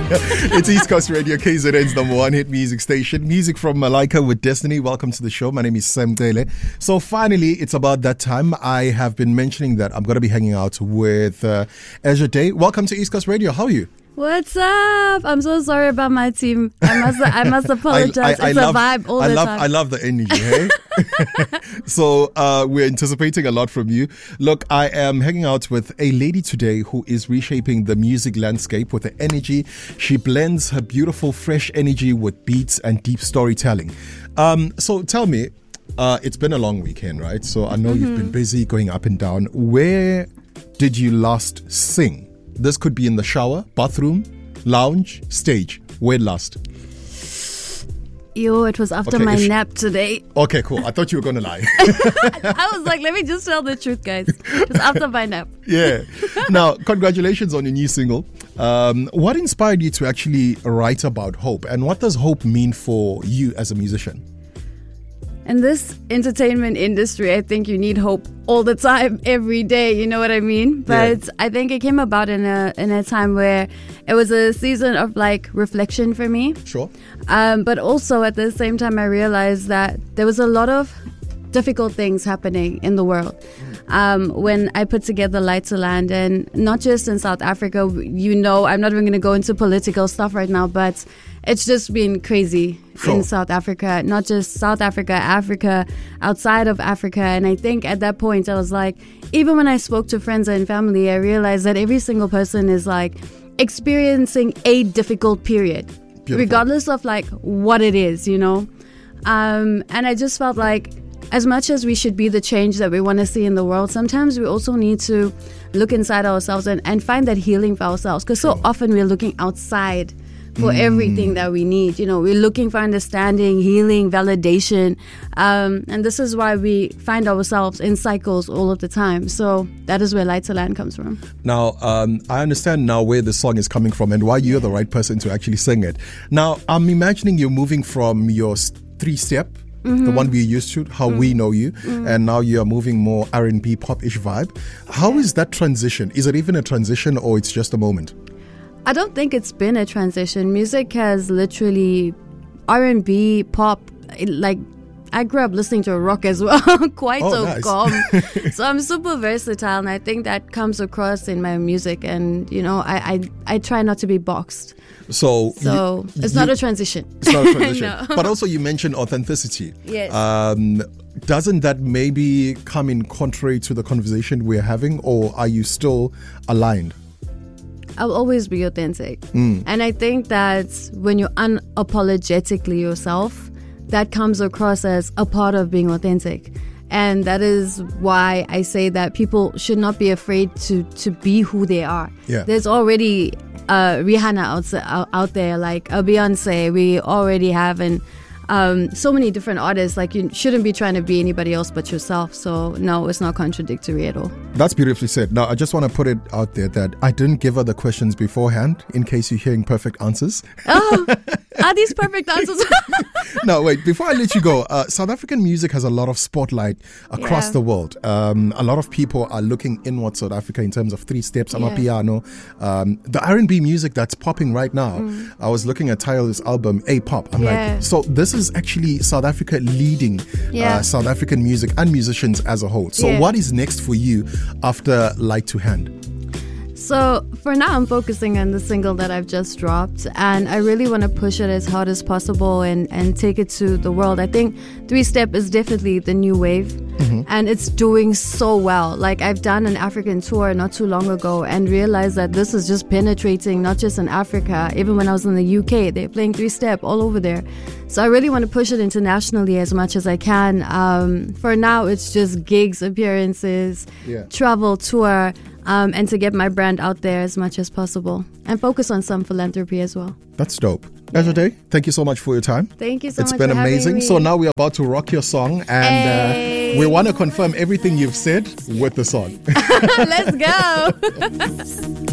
It's East Coast Radio, KZN's number one hit music station. Music from Malika with Destiny. Welcome to the show. My name is Sam Dele. So finally, it's about that time. I have been mentioning that I'm going to be hanging out with Azure Day. Welcome to East Coast Radio. How are you? What's up? I'm so sorry about my team. I must apologize. It's a vibe all the time. I love the energy, hey? So we're anticipating a lot from you. Look, I am hanging out with a lady today who is reshaping the music landscape with her energy. She blends her beautiful, fresh energy with beats and deep storytelling. So tell me, it's been a long weekend, right? So I know you've been busy going up and down. Where did you last sing? This could be in the shower, bathroom, lounge, stage. Where last? Yo, it was after my nap today. Okay, cool. I thought you were going to lie. I was like, let me just tell the truth, guys. It was after my nap. Yeah. Now, congratulations on your new single. What inspired you to actually write about hope? And what does hope mean for you as a musician? In this entertainment industry, I think you need hope all the time, every day. You know what I mean? But yeah. I think it came about in a time where it was a season of like reflection for me. Sure. But also at the same time, I realized that there was a lot of difficult things happening in the world. When I put together Light to Land, and not just in South Africa, you know, I'm not even going to go into political stuff right now, but it's just been crazy in South Africa, not just South Africa, Africa, outside of Africa. And I think at that point I was like, even when I spoke to friends and family, I realized that every single person is like experiencing a difficult period, regardless of like what it is, you know. And I just felt like as much as we should be the change that we want to see in the world, sometimes we also need to look inside ourselves and find that healing for ourselves. Because so often we're looking outside for everything that we need. You know, we're looking for understanding, healing, validation. And this is why we find ourselves in cycles all of the time. So that is where Light to Land comes from. Now, I understand now where the song is coming from and why you're the right person to actually sing it. Now, I'm imagining you're moving from your 3-step, the one we're used to, how we know you, and now you're moving more R&B pop-ish vibe. How is that transition? Is it even a transition or it's just a moment? I don't think it's been a transition. Music has literally R&B, pop, like I grew up listening to rock as well, nice. calm. So I'm super versatile, and I think that comes across in my music. And you know, I try not to be boxed. So it's not a transition. It's not a transition. No. But also you mentioned authenticity. Yes. Doesn't that maybe come in contrary to the conversation we're having, or are you still aligned? I'll always be authentic. And I think that when you're unapologetically yourself, that comes across as a part of being authentic. And that is why I say that people should not be afraid to be who they are. Yeah. There's already Rihanna out there, like a Beyonce. We already have so many different artists. Like, you shouldn't be trying to be anybody else but yourself. So no, it's not contradictory at all. That's beautifully said. Now, I just want to put it out there that I didn't give her the questions beforehand in case you're hearing perfect answers. Oh, are these perfect answers? No, wait, before I let you go, South African music has a lot of spotlight across the world. A lot of people are looking inward South Africa in terms of 3-steps, amapiano. The R&B music that's popping right now. I was looking at Tyler's album, A-Pop. I'm like, so this is actually South Africa leading South African music and musicians as a whole. So what is next for you after Light to Hand? So for now, I'm focusing on the single that I've just dropped, and I really want to push it as hard as possible and take it to the world. I think 3-step is definitely the new wave, and it's doing so well. Like, I've done an African tour not too long ago and realized that this is just penetrating not just in Africa. Even when I was in the UK, they're playing 3-step all over there. So I really want to push it internationally as much as I can. For now, it's just gigs, appearances, travel, tour, and to get my brand out there as much as possible and focus on some philanthropy as well. That's dope. Azure Day, thank you so much for your time. Thank you so much. It's been for amazing. Having me. So now we're about to rock your song, and we want to confirm everything you've said with the song. Let's go.